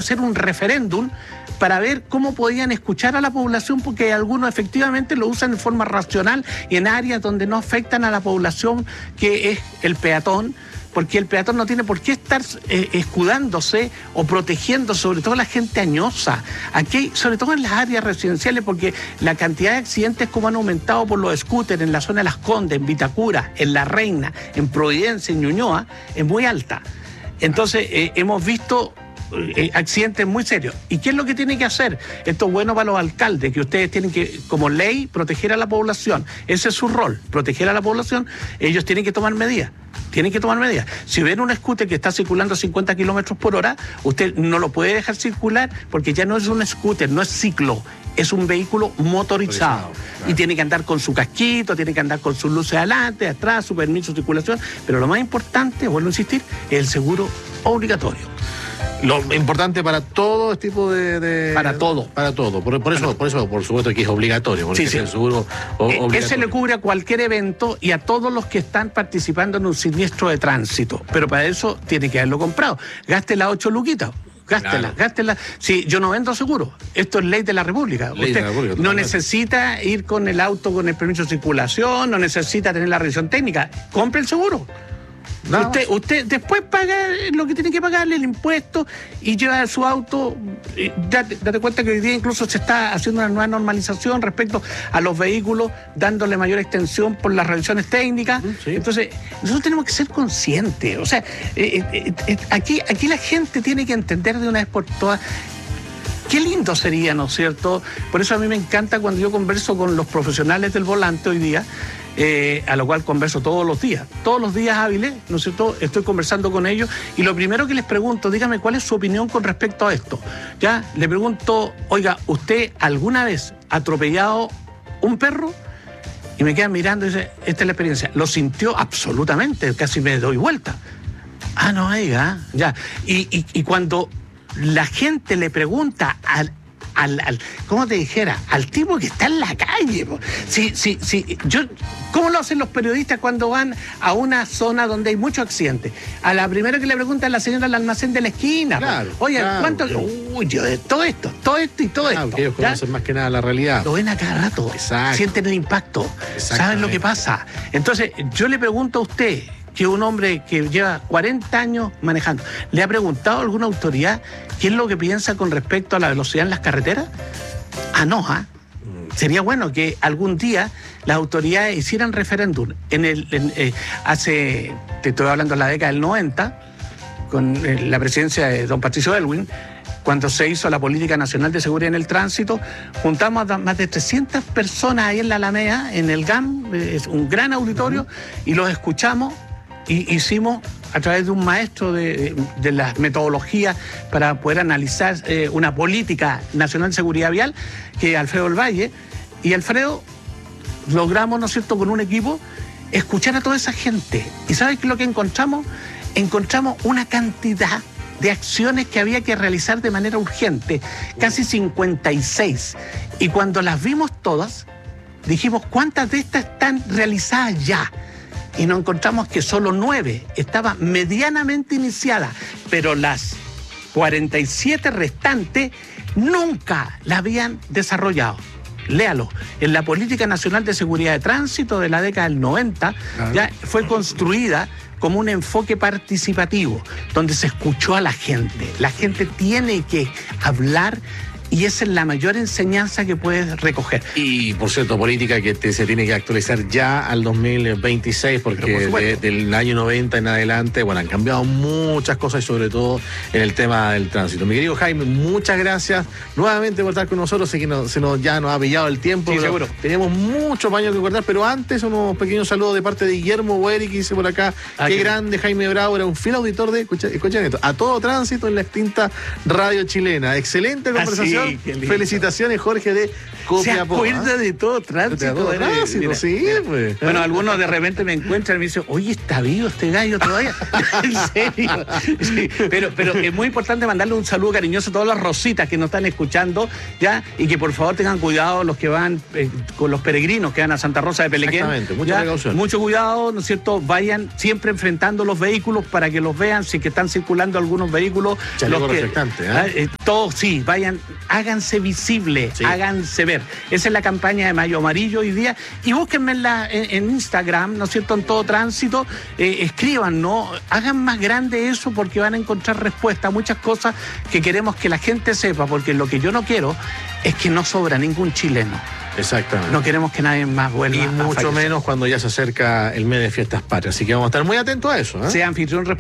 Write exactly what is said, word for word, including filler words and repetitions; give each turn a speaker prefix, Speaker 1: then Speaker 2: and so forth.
Speaker 1: hacer un referéndum para ver cómo podían escuchar a la población, porque algunos efectivamente lo usan de forma racional y en áreas donde no afectan a la población, que es el peatón, porque el peatón no tiene por qué estar eh, escudándose o protegiendo, sobre todo la gente añosa. Aquí, sobre todo en las áreas residenciales, porque la cantidad de accidentes como han aumentado por los scooters en la zona de Las Condes, en Vitacura, en La Reina, en Providencia, en Ñuñoa, es muy alta. Entonces, eh, hemos visto Eh, accidentes muy serios. ¿Y qué es lo que tiene que hacer? Esto es bueno para los alcaldes, que ustedes tienen que, como ley, proteger a la población. Ese es su rol, proteger a la población. Ellos tienen que tomar medidas. Tienen que tomar medidas. Si ven un scooter que está circulando a cincuenta kilómetros por hora, usted no lo puede dejar circular porque ya no es un scooter, no es ciclo, es un vehículo motorizado. Claro. Y tiene que andar con su casquito, tiene que andar con sus luces adelante, atrás, su permiso de circulación. Pero lo más importante, vuelvo a insistir, es el seguro obligatorio.
Speaker 2: Lo importante para todo este tipo de, de...
Speaker 1: Para todo.
Speaker 2: Para todo. Por, por, eso, por eso, por supuesto, que es obligatorio. Porque
Speaker 1: sí, sí.
Speaker 2: Es el seguro obligatorio.
Speaker 1: Ese le cubre a cualquier evento y a todos los que están participando en un siniestro de tránsito. Pero para eso tiene que haberlo comprado. Gaste las ocho luquitas. Gástela, claro. gástela. Sí, yo no vendo seguro. Esto es ley de la República.
Speaker 2: Ley
Speaker 1: Usted
Speaker 2: de la República,
Speaker 1: no necesita ir con el auto con el permiso de circulación, no necesita tener la revisión técnica. Compre el seguro. Nada usted, usted después paga lo que tiene que pagarle, el impuesto, y lleva su auto. Eh, date, date cuenta que hoy día incluso se está haciendo una nueva normalización respecto a los vehículos, dándole mayor extensión por las revisiones técnicas. Sí. Entonces, nosotros tenemos que ser conscientes. O sea, eh, eh, eh, aquí, aquí la gente tiene que entender de una vez por todas. Qué lindo sería, ¿no es cierto? Por eso a mí me encanta cuando yo converso con los profesionales del volante hoy día, eh, a lo cual converso todos los días. Todos los días hábiles, ¿no es cierto? Estoy conversando con ellos y lo primero que les pregunto, dígame cuál es su opinión con respecto a esto. Ya, le pregunto, oiga, ¿usted alguna vez ha atropellado un perro? Y me quedan mirando y dice, esta es la experiencia. Lo sintió absolutamente, casi me doy vuelta. Ah, no, oiga, ya. Y, y, y cuando la gente le pregunta al, al, al, ¿cómo te dijera? Al tipo que está en la calle. Si, si, si, yo, ¿cómo lo hacen los periodistas cuando van a una zona donde hay muchos accidentes? A la primera que le pregunta a la señora del almacén de la esquina. Claro, oye, claro, ¿cuánto? Claro. Uy, yo de todo esto, todo esto y todo claro, esto.
Speaker 2: Ellos conocen más que nada la realidad.
Speaker 1: Lo ven a cada rato.
Speaker 2: Exacto.
Speaker 1: Sienten el impacto. Saben lo que pasa. Entonces, yo le pregunto a usted, que un hombre que lleva cuarenta años manejando, ¿le ha preguntado a alguna autoridad qué es lo que piensa con respecto a la velocidad en las carreteras? Ah, no, ¿ah? ¿eh? Sería bueno que algún día las autoridades hicieran referéndum. En el, en, eh, hace, te estoy hablando de la década del noventa, con eh, la presidencia de don Patricio Aylwin, cuando se hizo la Política Nacional de Seguridad en el Tránsito, juntamos a más de trescientas personas ahí en la Alameda, en el G A M, es un gran auditorio, uh-huh. y los escuchamos. Y hicimos a través de un maestro de, de, de las metodologías para poder analizar eh, una política nacional de seguridad vial, que es Alfredo del Valle. Y Alfredo, logramos, ¿no es cierto?, con un equipo, escuchar a toda esa gente. ¿Y sabes qué es lo que encontramos? Encontramos una cantidad de acciones que había que realizar de manera urgente, casi cincuenta y seis. Y cuando las vimos todas, dijimos, ¿cuántas de estas están realizadas ya? Y nos encontramos que solo nueve estaban medianamente iniciadas, pero las cuarenta y siete restantes nunca la habían desarrollado. Léalo, en la Política Nacional de Seguridad de Tránsito de la década del noventa, claro. ya fue construida como un enfoque participativo, donde se escuchó a la gente. La gente tiene que hablar. Y esa es la mayor enseñanza que puedes recoger.
Speaker 2: Y, por cierto, política que te, se tiene que actualizar ya al dos mil veintiséis, porque por de, del año noventa en adelante, bueno, han cambiado muchas cosas, y sobre todo en el tema del tránsito. Mi querido Jaime, muchas gracias nuevamente por estar con nosotros. Sé que no, se nos, ya nos ha pillado el tiempo.
Speaker 1: Sí, seguro.
Speaker 2: Tenemos muchos baños que cortar, pero antes unos pequeños saludos de parte de Guillermo Hueri, que dice por acá, ah, qué, qué grande Jaime Bravo, era un fiel auditor de, escuchen esto, A Todo Tránsito en la extinta radio chilena. Excelente conversación. atención.
Speaker 1: Sí,
Speaker 2: felicitaciones, Jorge, de Copiapó.
Speaker 1: Se acuerda
Speaker 2: ¿eh?
Speaker 1: de todo tránsito.
Speaker 2: De todo tránsito,
Speaker 1: Mira,
Speaker 2: sí,
Speaker 1: mira.
Speaker 2: pues.
Speaker 1: Bueno, algunos de repente me encuentran y me dicen, oye, ¿está vivo este gallo todavía? ¿En serio? Sí, pero, pero es muy importante mandarle un saludo cariñoso a todas las rositas que nos están escuchando, ¿ya? Y que por favor tengan cuidado los que van eh, con los peregrinos que van a Santa Rosa de Pelequén.
Speaker 2: Exactamente, mucha
Speaker 1: ¿ya?
Speaker 2: precaución.
Speaker 1: Mucho cuidado, ¿no es cierto? Vayan siempre enfrentando los vehículos para que los vean, si que están circulando algunos vehículos.
Speaker 2: Chaleco
Speaker 1: los que,
Speaker 2: reflectante, ¿eh?
Speaker 1: ah, eh, todos, sí, vayan, háganse visibles,
Speaker 2: Sí.
Speaker 1: háganse ver. Esa es la campaña de Mayo Amarillo hoy día. Y búsquenme en, la, en, en Instagram, ¿no es cierto? En Todo Tránsito, eh, escriban, ¿no? Hagan más grande eso porque van a encontrar respuesta a muchas cosas que queremos que la gente sepa, porque lo que yo no quiero es que no sobra ningún chileno.
Speaker 2: Exactamente.
Speaker 1: No queremos que nadie más vuelva
Speaker 2: Y
Speaker 1: a
Speaker 2: mucho
Speaker 1: fallecer.
Speaker 2: menos cuando ya se acerca el mes de fiestas patrias. Así que vamos a estar muy atentos a eso, ¿eh?
Speaker 1: Sea anfitrión